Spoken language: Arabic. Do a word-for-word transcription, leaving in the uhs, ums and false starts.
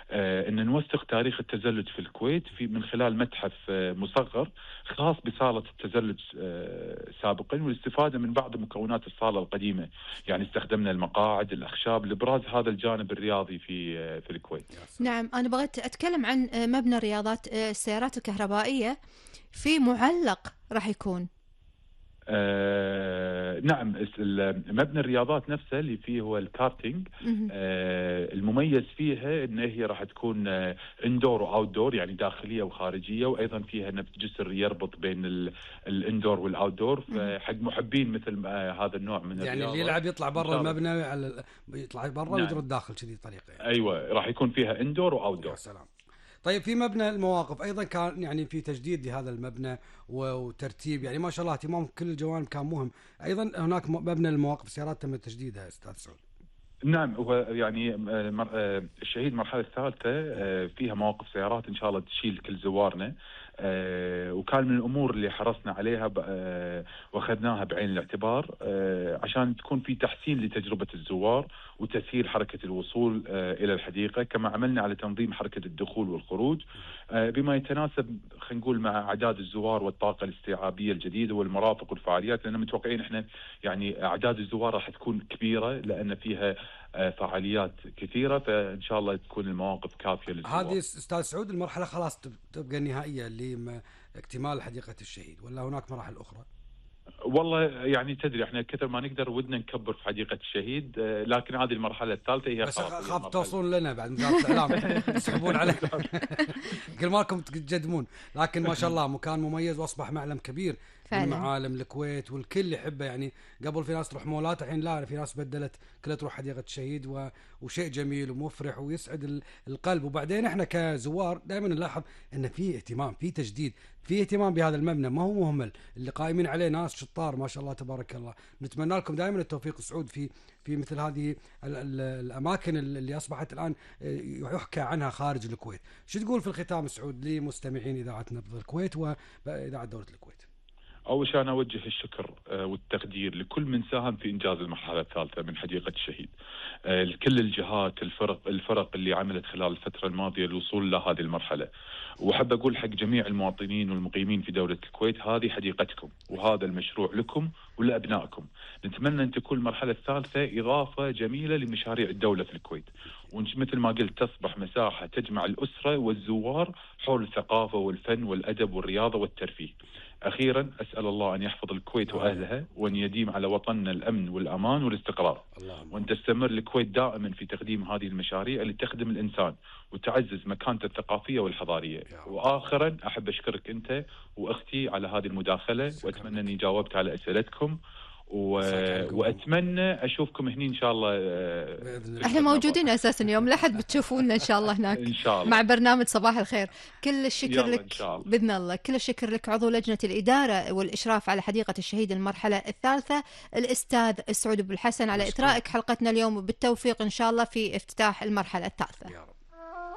أن نوثق تاريخ التزلج في الكويت في من خلال متحف مصغر خاص بصالة التزلج سابقا، والاستفادة من بعض مكونات الصالة القديمة. يعني استخدمنا المقاعد، الأخشاب لإبراز هذا الجانب الرياضي في في الكويت. نعم، أنا بغيت أتكلم عن مبنى رياضات السيارات الكهربائية في معلق راح يكون. آه نعم، مبنى الرياضات نفسه اللي فيه هو الكارتينج. آه المميز فيها ان هي راح تكون آه اندور واوت دور، يعني داخليه وخارجيه، وايضا فيها نفس جسر يربط بين الاندور والاوت دور، فحق محبين مثل آه هذا النوع من يعني الرياضه. اللي يلعب يطلع برا المبنى على يطلع برا نعم. ويدرد داخل كذي طريقه يعني. ايوه، راح يكون فيها اندور واوت دور. يا سلام. طيب في مبنى المواقف ايضا كان يعني في تجديد لهذا المبنى وترتيب، يعني ما شاء الله اهتمام كل الجوانب كان مهم. ايضا هناك مبنى المواقف السيارات تم تجديدها استاذ سعود. نعم، هو يعني الشهيد المرحله الثالثه فيها مواقف سيارات ان شاء الله تشيل كل زوارنا، وكان من الامور اللي حرصنا عليها واخذناها بعين الاعتبار عشان تكون في تحسين لتجربه الزوار وتسهيل حركه الوصول الى الحديقه، كما عملنا على تنظيم حركه الدخول والخروج بما يتناسب خلينا نقول مع اعداد الزوار والطاقه الاستيعابيه الجديده والمرافق والفعاليات، لان متوقعين احنا يعني اعداد الزوار راح تكون كبيره لان فيها فعاليات كثيره، فان شاء الله تكون المواقف كافيه للزوار. هذه استاذ سعود المرحله خلاص تبقى النهائيه اللي اكتمال حديقه الشهيد، ولا هناك مراحل اخرى؟ والله يعني تدري احنا كثر ما نقدر ودنا نكبر في حديقه الشهيد، لكن هذه المرحله الثالثه هي بس خاف توصلون لنا بعد وزاره الاعلام تسحبون علينا كل مالكم تقدمون. لكن ما شاء الله مكان مميز واصبح معلم كبير من معالم الكويت والكل يحبه. يعني قبل في ناس تروح مولات، الحين لا، في ناس بدلت كلها تروح حديقه الشهيد و... وشيء جميل ومفرح ويسعد القلب. وبعدين احنا كزوار دائما نلاحظ ان في اهتمام، في تجديد، في اهتمام بهذا المبنى، ما هو مهمل، اللي قائمين عليه ناس شطار ما شاء الله تبارك الله. نتمنى لكم دائما التوفيق سعود في في مثل هذه ال ال الاماكن اللي اصبحت الان يحكى عنها خارج الكويت. شو تقول في الختام سعود لمستمعين اذاعه نبض الكويت واذاعه دوله الكويت؟ أول شيء أنا أوجه الشكر والتقدير لكل من ساهم في إنجاز المرحلة الثالثة من حديقة الشهيد، لكل الجهات الفرق الفرق اللي عملت خلال الفترة الماضية للوصول لهذه المرحلة. وحب أقول حق جميع المواطنين والمقيمين في دولة الكويت، هذه حديقتكم وهذا المشروع لكم ولأبنائكم. نتمنى أن تكون المرحلة الثالثة إضافة جميلة لمشاريع الدولة في الكويت، ومثل ما قلت تصبح مساحة تجمع الأسرة والزوار حول الثقافة والفن والأدب والرياضة والترفيه. أخيرا أسأل الله أن يحفظ الكويت وأهلها، وأن يديم على وطننا الأمن والأمان والاستقرار، وأن تستمر الكويت دائما في تقديم هذه المشاريع اللي تخدم الإنسان وتعزز مكانته الثقافية والحضارية. وآخرا أحب أشكرك أنت وأختي على هذه المداخلة، وأتمنى أني جاوبت على أسئلتكم، و... واتمنى اشوفكم هنا ان شاء الله. احنا موجودين اساسا يوم الاحد بتشوفونا ان شاء الله هناك ان شاء الله مع برنامج صباح الخير. كل الشكر لك باذن الله، كل الشكر لك عضو لجنه الاداره والاشراف على حديقه الشهيد المرحله الثالثه الاستاذ سعود ابو الحسن على اطرائك حلقتنا اليوم، بالتوفيق ان شاء الله في افتتاح المرحله الثالثه.